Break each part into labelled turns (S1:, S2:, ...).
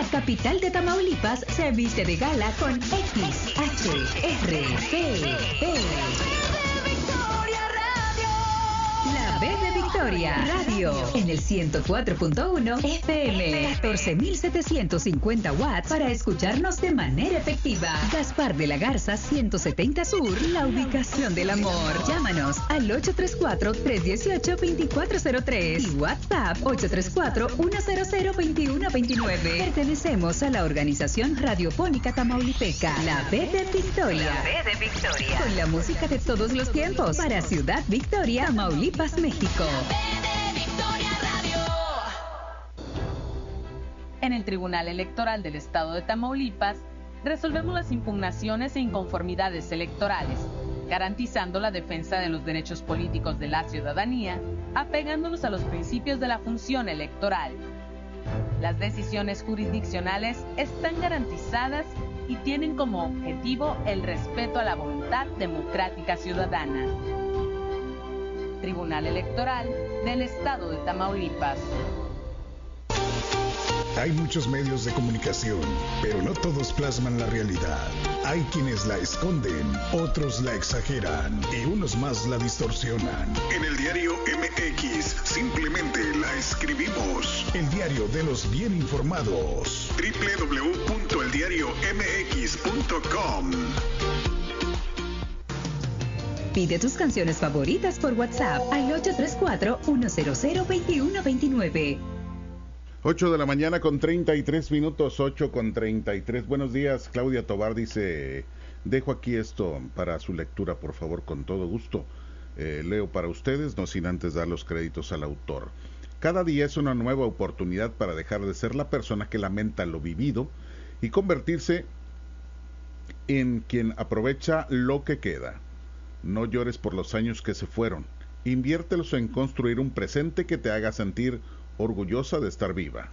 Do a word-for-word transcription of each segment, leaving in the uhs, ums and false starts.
S1: capital de Tamaulipas se viste de gala con X H R P P. La B de Victoria Radio en el ciento cuatro punto uno F M, catorce mil setecientos cincuenta watts para escucharnos de manera efectiva. Gaspar de la Garza ciento setenta Sur, la ubicación del amor. Llámanos al ocho tres cuatro, tres uno ocho, dos cuatro cero tres y WhatsApp ocho tres cuatro, uno cero cero, dos uno dos nueve. Pertenecemos a la organización radiofónica tamaulipeca, la B de Victoria. La B de Victoria. Con la música de todos los tiempos para Ciudad Victoria, Tamaulipas, México.
S2: En el Tribunal Electoral del Estado de Tamaulipas, resolvemos las impugnaciones e inconformidades electorales, garantizando la defensa de los derechos políticos de la ciudadanía, apegándonos a los principios de la función electoral. Las decisiones jurisdiccionales están garantizadas y tienen como objetivo el respeto a la voluntad democrática ciudadana. Tribunal Electoral del Estado de Tamaulipas.
S3: Hay muchos medios de comunicación, pero no todos plasman la realidad. Hay quienes la esconden, otros la exageran y unos más la distorsionan. En el diario M X simplemente la escribimos. El diario de los bien informados. doble u doble u doble u punto el diario m x punto com.
S1: Pide tus canciones favoritas por WhatsApp al ocho tres cuatro, uno cero cero, dos uno dos nueve.
S4: ocho de la mañana con treinta y tres minutos, ocho con treinta y tres. Buenos días, Claudia Tobar dice, dejo aquí esto para su lectura, por favor, con todo gusto. Eh, leo para ustedes, no sin antes dar los créditos al autor. Cada día es una nueva oportunidad para dejar de ser la persona que lamenta lo vivido y convertirse en quien aprovecha lo que queda. No llores por los años que se fueron. Inviértelos en construir un presente que te haga sentir orgullosa de estar viva.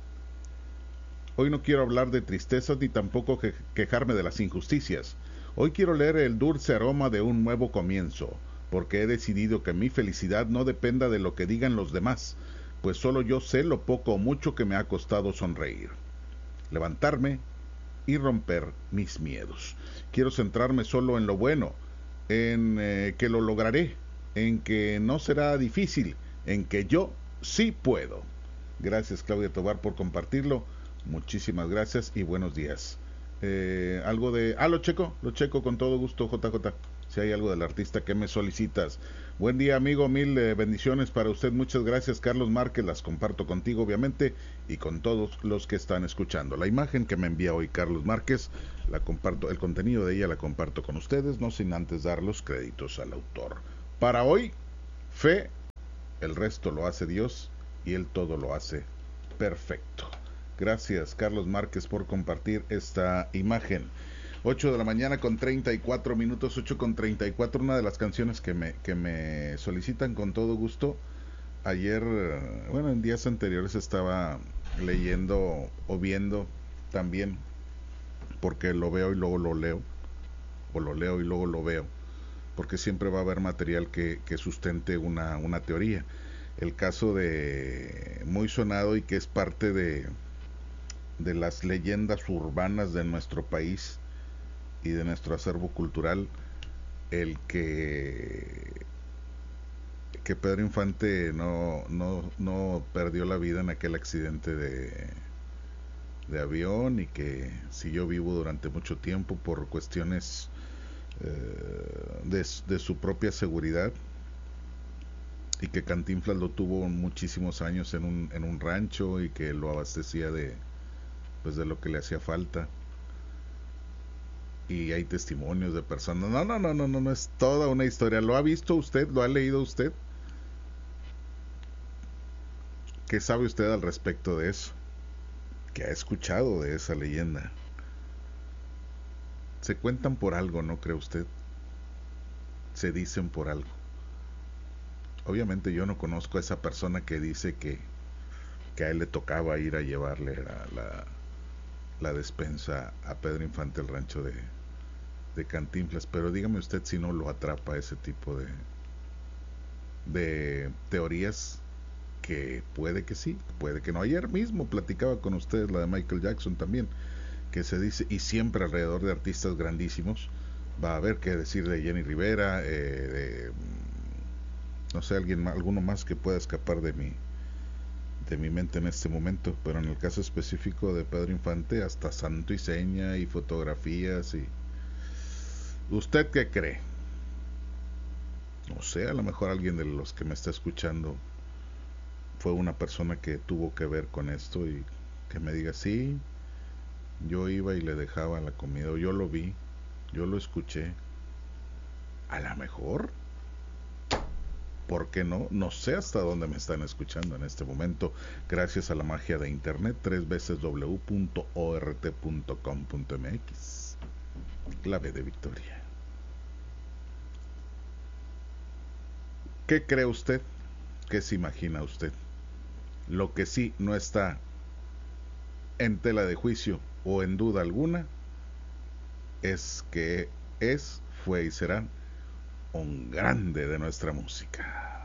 S4: Hoy no quiero hablar de tristezas ni tampoco que quejarme de las injusticias. Hoy quiero leer el dulce aroma de un nuevo comienzo, porque he decidido que mi felicidad no dependa de lo que digan los demás, pues solo yo sé lo poco o mucho que me ha costado sonreír, levantarme y romper mis miedos. Quiero centrarme solo en lo bueno, en eh, que lo lograré, en que no será difícil, en que yo sí puedo. Gracias, Claudia Tobar, por compartirlo. Muchísimas gracias y buenos días. Eh, algo de... Ah, lo checo, lo checo con todo gusto, J J. Si hay algo del artista que me solicitas. Buen día, amigo, mil eh, bendiciones para usted. Muchas gracias, Carlos Márquez. Las comparto contigo, obviamente, y con todos los que están escuchando. La imagen que me envía hoy Carlos Márquez, la comparto, el contenido de ella la comparto con ustedes, no sin antes dar los créditos al autor. Para hoy, fe, el resto lo hace Dios y Él todo lo hace perfecto. Gracias, Carlos Márquez, por compartir esta imagen. ocho de la mañana con treinta y cuatro minutos, ocho con treinta y cuatro, una de las canciones que me, que me solicitan con todo gusto. Ayer, bueno, en días anteriores estaba leyendo o viendo también, porque lo veo y luego lo leo, o lo leo y luego lo veo, porque siempre va a haber material que, que sustente una, una teoría. El caso de, muy sonado y que es parte de, de las leyendas urbanas de nuestro país y de nuestro acervo cultural, el que que Pedro Infante no no no perdió la vida en aquel accidente de de avión y que siguió vivo durante mucho tiempo por cuestiones eh, de, de su propia seguridad, y que Cantinflas lo tuvo muchísimos años en un en un rancho y que lo abastecía de pues de lo que le hacía falta. Y hay testimonios de personas. No, no, no, no, no, no es toda una historia. ¿Lo ha visto usted? ¿Lo ha leído usted? ¿Qué sabe usted al respecto de eso? ¿Qué ha escuchado de esa leyenda? Se cuentan por algo, ¿no cree usted? Se dicen por algo. Obviamente yo no conozco a esa persona que dice que, que a él le tocaba ir a llevarle la, la, la despensa a Pedro Infante al rancho de de Cantinflas, pero dígame usted si no lo atrapa ese tipo de de teorías que puede que sí, puede que no. Ayer mismo platicaba con ustedes la de Michael Jackson también, que se dice, y siempre alrededor de artistas grandísimos, va a haber que decir de Jenny Rivera, eh, de, no sé, alguien más, alguno más que pueda escapar de mi, de mi mente en este momento, pero en el caso específico de Pedro Infante, hasta santo y seña y fotografías y... ¿Usted qué cree? No sé, a lo mejor alguien de los que me está escuchando fue una persona que tuvo que ver con esto y que me diga, sí, yo iba y le dejaba la comida, o yo lo vi, yo lo escuché. A lo mejor, ¿por qué no? No sé hasta dónde me están escuchando en este momento, gracias a la magia de internet, tres veces w punto ort punto com punto m x. Clave de victoria. ¿Qué cree usted? ¿Qué se imagina usted? Lo que sí no está en tela de juicio o en duda alguna es que es, fue y será un grande de nuestra música.